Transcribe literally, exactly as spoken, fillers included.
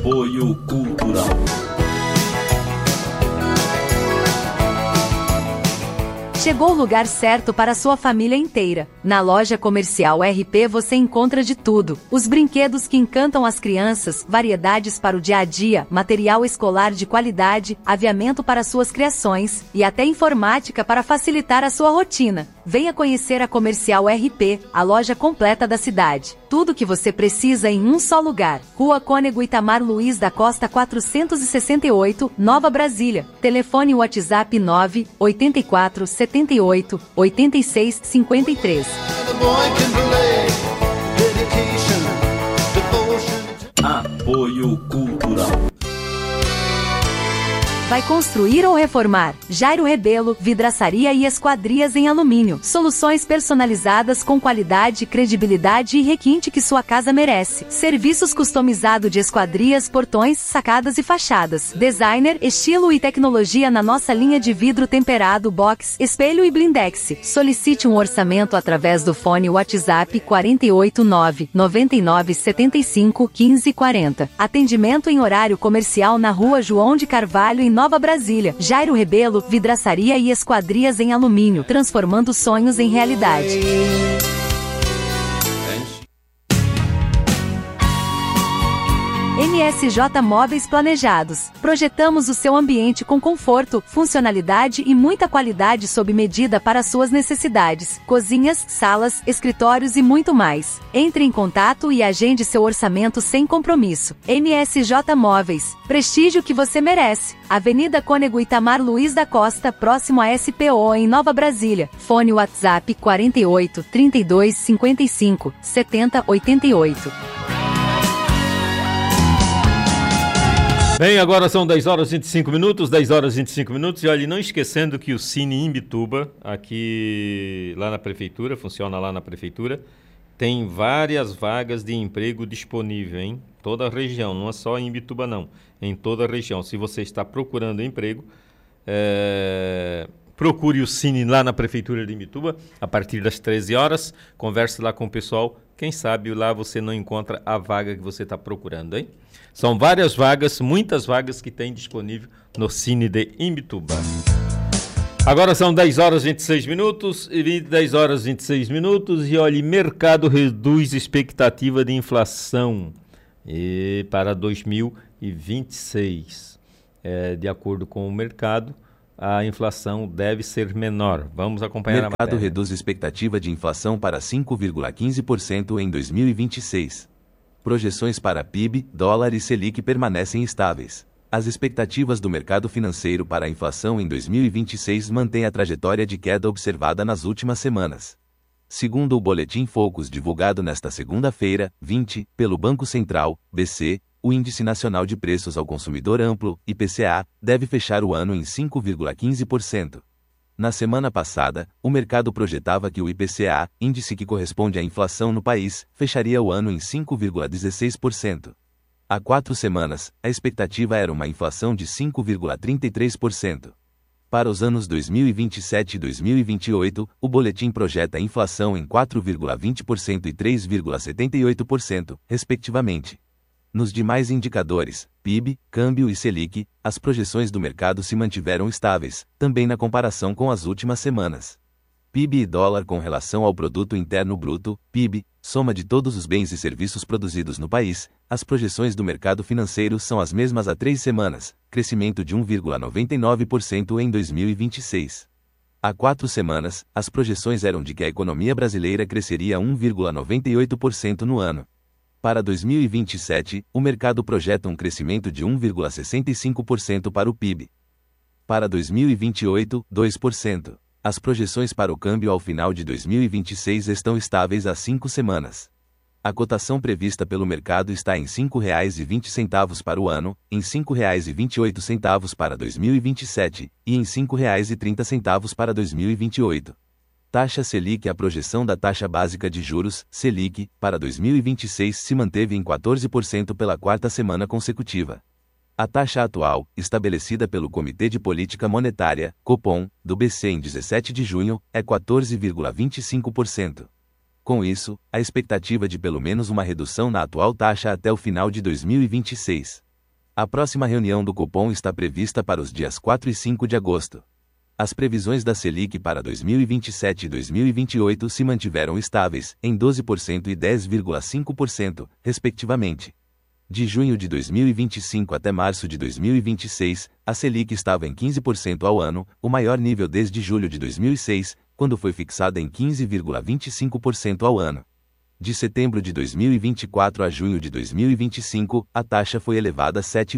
Apoio Cultural. Chegou o lugar certo para a sua família inteira. Na loja comercial R P você encontra de tudo. Os brinquedos que encantam as crianças, variedades para o dia a dia, material escolar de qualidade, aviamento para suas criações e até informática para facilitar a sua rotina. Venha conhecer a Comercial R P, a loja completa da cidade. Tudo que você precisa em um só lugar. Rua Cônego Itamar Luiz da Costa quatrocentos e sessenta e oito, Nova Brasília. Telefone WhatsApp nove oito quatro sete oito oito seis cinco três. Apoio Cultural. Vai construir ou reformar? Jairo Rebelo, vidraçaria e esquadrias em alumínio. Soluções personalizadas com qualidade, credibilidade e requinte que sua casa merece. Serviços customizado de esquadrias, portões, sacadas e fachadas. Designer, estilo e tecnologia na nossa linha de vidro temperado, box, espelho e blindex. Solicite um orçamento através do fone WhatsApp quatro oito nove, nove nove sete cinco, um cinco quatro zero. Atendimento em horário comercial na Rua João de Carvalho, em Nova Brasília. Jairo Rebelo, vidraçaria e esquadrias em alumínio, transformando sonhos em realidade. M S J Móveis Planejados. Projetamos o seu ambiente com conforto, funcionalidade e muita qualidade sob medida para suas necessidades. Cozinhas, salas, escritórios e muito mais. Entre em contato e agende seu orçamento sem compromisso. M S J Móveis. Prestígio que você merece. Avenida Cônego Itamar Luiz da Costa, próximo a S P O em Nova Brasília. Fone WhatsApp quatro oito, trinta e dois, cinquenta e cinco, setenta, oitenta e oito. Bem, agora são dez horas e vinte e cinco minutos, dez horas e vinte e cinco minutos, e olha, não esquecendo que o Cine Imbituba, aqui lá na prefeitura, funciona lá na prefeitura, tem várias vagas de emprego disponível em toda a região, não é só em Imbituba não, em toda a região. Se você está procurando emprego, é... procure o Cine lá na prefeitura de Imbituba, a partir das treze horas, converse lá com o pessoal, quem sabe lá você não encontra a vaga que você está procurando, hein? São várias vagas, muitas vagas que tem disponível no Cine de Imbituba. Agora são dez horas e vinte e seis minutos, e dez horas e vinte e seis minutos, e olha, mercado reduz expectativa de inflação e para dois mil e vinte e seis. É, de acordo com o mercado, a inflação deve ser menor. Vamos acompanhar a matéria. O mercado reduz expectativa de inflação para cinco vírgula quinze por cento em dois mil e vinte e seis. Projeções para P I B, dólar e Selic permanecem estáveis. As expectativas do mercado financeiro para a inflação em dois mil e vinte e seis mantêm a trajetória de queda observada nas últimas semanas. Segundo o Boletim Focus divulgado nesta segunda-feira, vinte, pelo Banco Central, B C, o Índice Nacional de Preços ao Consumidor Amplo, I P C A, deve fechar o ano em cinco vírgula quinze por cento. Na semana passada, o mercado projetava que o I P C A, índice que corresponde à inflação no país, fecharia o ano em cinco vírgula dezesseis por cento. Há quatro semanas, a expectativa era uma inflação de cinco vírgula trinta e três por cento. Para os anos dois mil e vinte e sete e dois mil e vinte e oito, o boletim projeta a inflação em quatro vírgula vinte por cento e três vírgula setenta e oito por cento, respectivamente. Nos demais indicadores, P I B, câmbio e Selic, as projeções do mercado se mantiveram estáveis, também na comparação com as últimas semanas. P I B e dólar com relação ao Produto Interno Bruto, P I B, soma de todos os bens e serviços produzidos no país, as projeções do mercado financeiro são as mesmas há três semanas, crescimento de um vírgula noventa e nove por cento em dois mil e vinte e seis. Há quatro semanas, as projeções eram de que a economia brasileira cresceria um vírgula noventa e oito por cento no ano. Para dois mil e vinte e sete, o mercado projeta um crescimento de um vírgula sessenta e cinco por cento para o P I B. Para dois mil e vinte e oito, dois por cento. As projeções para o câmbio ao final de dois mil e vinte e seis estão estáveis há cinco semanas. A cotação prevista pelo mercado está em cinco reais e vinte centavos para o ano, em cinco reais e vinte e oito centavos para dois mil e vinte e sete, e em cinco reais e trinta centavos para dois mil e vinte e oito. Taxa Selic. A projeção da taxa básica de juros, Selic, para dois mil e vinte e seis se manteve em quatorze por cento pela quarta semana consecutiva. A taxa atual, estabelecida pelo Comitê de Política Monetária, Copom, do B C em dezessete de junho, é quatorze vírgula vinte e cinco por cento. Com isso, a expectativa de pelo menos uma redução na atual taxa até o final de dois mil e vinte e seis. A próxima reunião do Copom está prevista para os dias quatro e cinco de agosto. As previsões da Selic para dois mil e vinte e sete e dois mil e vinte e oito se mantiveram estáveis, em doze por cento e dez vírgula cinco por cento, respectivamente. De junho de dois mil e vinte e cinco até março de dois mil e vinte e seis, a Selic estava em quinze por cento ao ano, o maior nível desde julho de dois mil e seis, quando foi fixada em quinze vírgula vinte e cinco por cento ao ano. De setembro de dois mil e vinte e quatro a junho de dois mil e vinte e cinco, a taxa foi elevada a sete